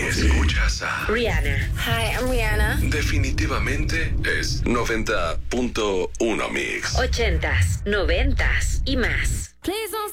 Escuchas a Rihanna. Hi, I'm Rihanna. Definitivamente es 90.1 Mix. 80s, 90s y más. Please don't